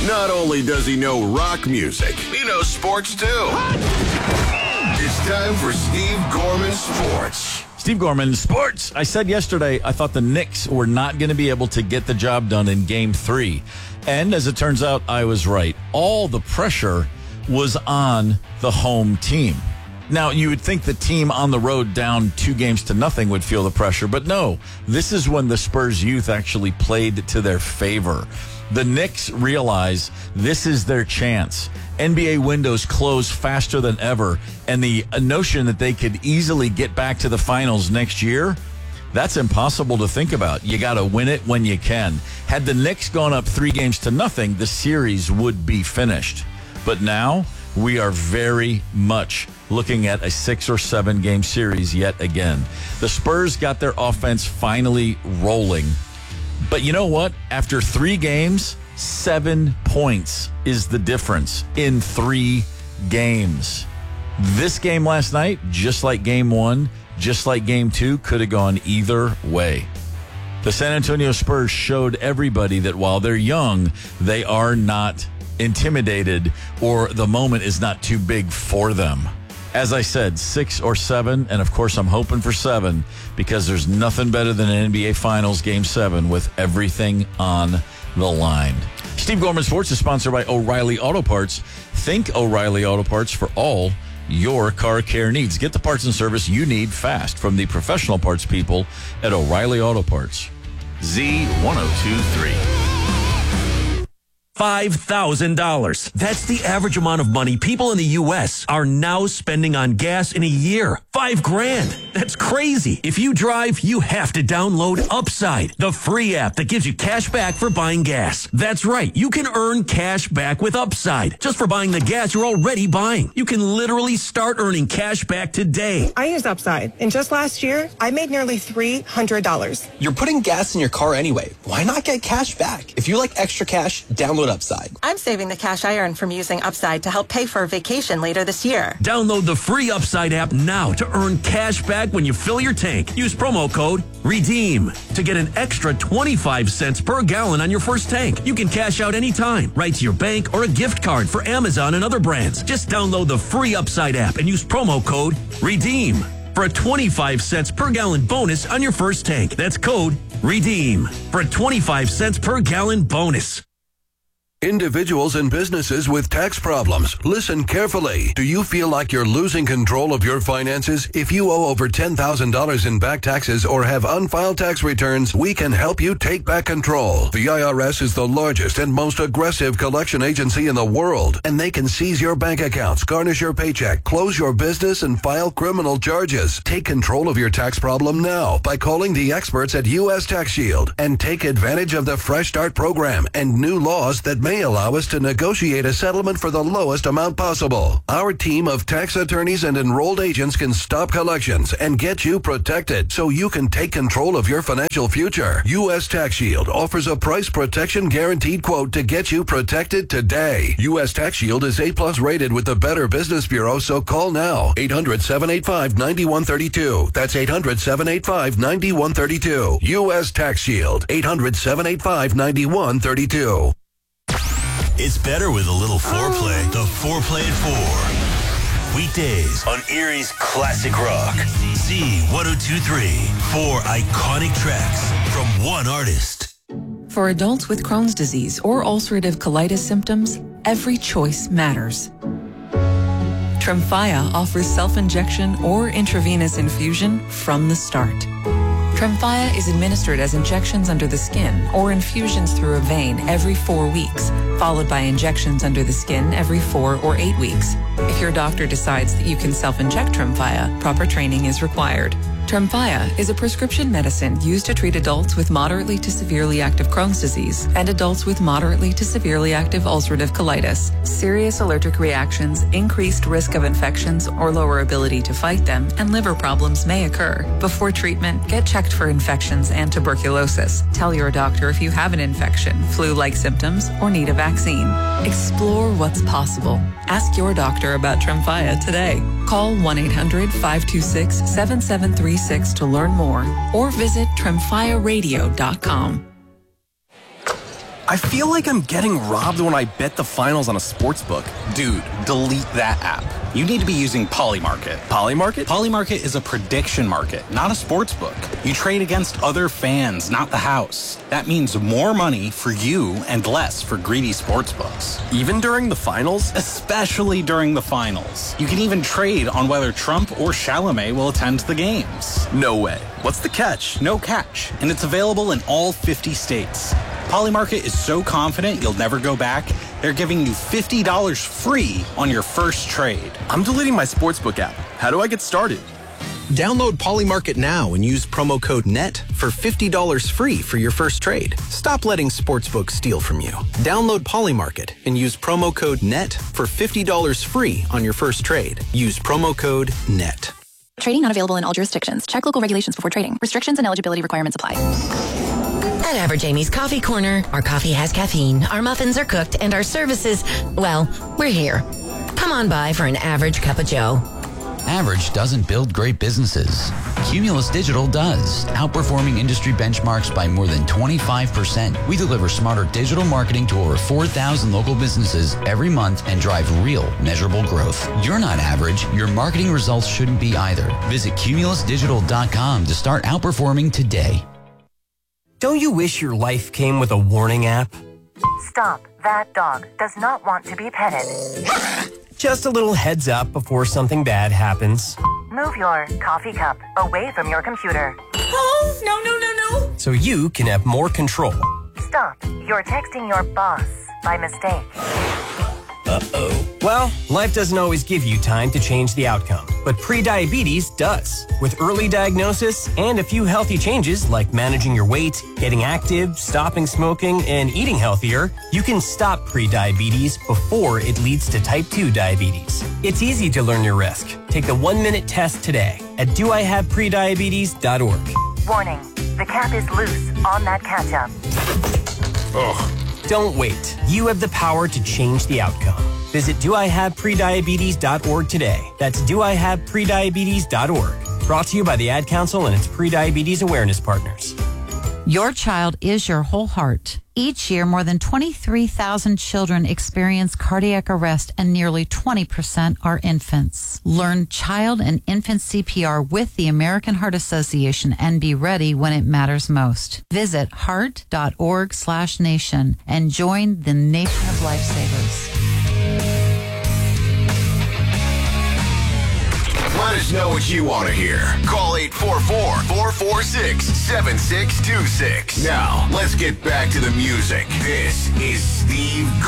Not only does he know rock music, he knows sports too. It's time for Steve Gorman Sports. Steve Gorman, Sports. I said yesterday I thought the Knicks were not going to be able to get the job done in Game 3. And as it turns out, I was right. All the pressure was on the home team. Now, you would think the team on the road down 2-0 would feel the pressure, but no. This is when the Spurs youth actually played to their favor. The Knicks realize this is their chance. NBA windows close faster than ever, and the notion that they could easily get back to the finals next year, that's impossible to think about. You got to win it when you can. Had the Knicks gone up 3-0, the series would be finished. But now we are very much looking at a 6 or 7 game series yet again. The Spurs got their offense finally rolling. But you know what? After 3 games, 7 points is the difference in 3 games. This game last night, just like Game 1, just like Game 2, could have gone either way. The San Antonio Spurs showed everybody that while they're young, they are not intimidated, or the moment is not too big for them. As I said, 6 or 7, and of course I'm hoping for 7, because there's nothing better than an NBA Finals Game 7 with everything on the line. Steve Gorman Sports is sponsored by O'Reilly Auto Parts. Think O'Reilly Auto Parts for all your car care needs. Get the parts and service you need fast from the professional parts people at O'Reilly Auto Parts. Z1023. $5,000. That's the average amount of money people in the U.S. are now spending on gas in a year. $5,000. That's crazy. If you drive, you have to download Upside, the free app that gives you cash back for buying gas. That's right. You can earn cash back with Upside just for buying the gas you're already buying. You can literally start earning cash back today. I use Upside, and just last year, I made nearly $300. You're putting gas in your car anyway. Why not get cash back? If you like extra cash, download Upside. I'm saving the cash I earn from using Upside to help pay for a vacation later this year. Download the free Upside app now to earn cash back when you fill your tank. Use promo code REDEEM to get an extra 25 cents per gallon on your first tank. You can cash out anytime, right to your bank or a gift card for Amazon and other brands. Just download the free Upside app and use promo code REDEEM for a 25 cents per gallon bonus on your first tank. That's code REDEEM for a 25 cents per gallon bonus. Individuals and businesses with tax problems, listen carefully. Do you feel like you're losing control of your finances? If you owe over $10,000 in back taxes or have unfiled tax returns, we can help you take back control. The IRS is the largest and most aggressive collection agency in the world, and they can seize your bank accounts, garnish your paycheck, close your business, and file criminal charges. Take control of your tax problem now by calling the experts at U.S. Tax Shield and take advantage of the Fresh Start program and new laws that may allow us to negotiate a settlement for the lowest amount possible. Our team of tax attorneys and enrolled agents can stop collections and get you protected so you can take control of your financial future. U.S. Tax Shield offers a price protection guaranteed quote to get you protected today. U.S. Tax Shield is A+ rated with the Better Business Bureau, so call now. 800-785-9132. That's 800-785-9132. U.S. Tax Shield. 800-785-9132. It's better with a little foreplay. The Foreplay at 4. Weekdays on Erie's Classic Rock. Z1023. 4 iconic tracks from one artist. For adults with Crohn's disease or ulcerative colitis symptoms, every choice matters. Tremfya offers self-injection or intravenous infusion from the start. Tremfya is administered as injections under the skin or infusions through a vein every 4 weeks, followed by injections under the skin every 4 or 8 weeks. If your doctor decides that you can self-inject Tremfya, proper training is required. Tremfya is a prescription medicine used to treat adults with moderately to severely active Crohn's disease and adults with moderately to severely active ulcerative colitis. Serious allergic reactions, increased risk of infections or lower ability to fight them, and liver problems may occur. Before treatment, get checked for infections and tuberculosis. Tell your doctor if you have an infection, flu-like symptoms, or need a vaccine. Explore what's possible. Ask your doctor about Tremfya today. Call 1-800-526-7736 to learn more or visit TremfyaRadio.com. I feel like I'm getting robbed when I bet the finals on a sportsbook. Dude, delete that app. You need to be using Polymarket. Polymarket? Polymarket is a prediction market, not a sportsbook. You trade against other fans, not the house. That means more money for you and less for greedy sportsbooks. Even during the finals? Especially during the finals. You can even trade on whether Trump or Chalamet will attend the games. No way. What's the catch? No catch, and it's available in all 50 states. Polymarket is so confident you'll never go back, they're giving you $50 free on your first trade. I'm deleting my sportsbook app. How do I get started? Download Polymarket now and use promo code NET for $50 free for your first trade. Stop letting sportsbooks steal from you. Download Polymarket and use promo code NET for $50 free on your first trade. Use promo code NET. Trading not available in all jurisdictions. Check local regulations before trading. Restrictions and eligibility requirements apply. At Average Amy's Coffee Corner, our coffee has caffeine, our muffins are cooked, and our services, well, we're here. Come on by for an average cup of joe. Average doesn't build great businesses. Cumulus Digital does, outperforming industry benchmarks by more than 25%. We deliver smarter digital marketing to over 4,000 local businesses every month and drive real, measurable growth. You're not average. Your marketing results shouldn't be either. Visit cumulusdigital.com to start outperforming today. Don't you wish your life came with a warning app? Stop. That dog does not want to be petted. Just a little heads up before something bad happens. Move your coffee cup away from your computer. Oh, no. So you can have more control. Stop. You're texting your boss by mistake. Uh-oh. Well, life doesn't always give you time to change the outcome, but prediabetes does. With early diagnosis and a few healthy changes like managing your weight, getting active, stopping smoking, and eating healthier, you can stop prediabetes before it leads to type 2 diabetes. It's easy to learn your risk. Take the 1-minute test today at doihaveprediabetes.org. Warning, the cap is loose on that catch-up. Ugh. Don't wait. You have the power to change the outcome. Visit doihaveprediabetes.org today. That's doihaveprediabetes.org. Brought to you by the Ad Council and its Prediabetes Awareness Partners. Your child is your whole heart. Each year, more than 23,000 children experience cardiac arrest and nearly 20% are infants. Learn child and infant CPR with the American Heart Association and be ready when it matters most. Visit heart.org/nation and join the nation of lifesavers. Let us know what you want to hear. Call 844-446-7626. Now, let's get back to the music. This is Steve